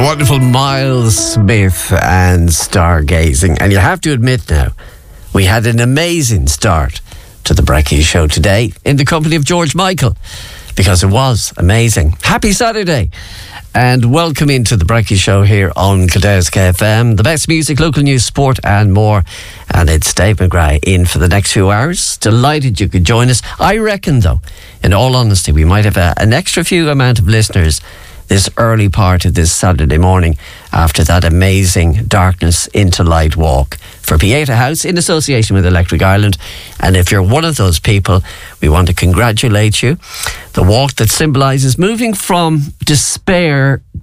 wonderful Miles Smith and Stargazing. And you have to admit now, we had an amazing start to the Brekkie Show today in the company of George Michael, because it was amazing. Happy Saturday and welcome into the Brekkie Show here on Kildare FM. The best music, local news, sport and more. And it's Dave McGrath in for the next few hours. Delighted you could join us. I reckon though, in all honesty, we might have an extra few amount of listeners this early part of this Saturday morning after that amazing Darkness into Light walk for Pieta House in association with Electric Ireland. And if you're one of those people, we want to congratulate you. The walk that symbolises moving from despair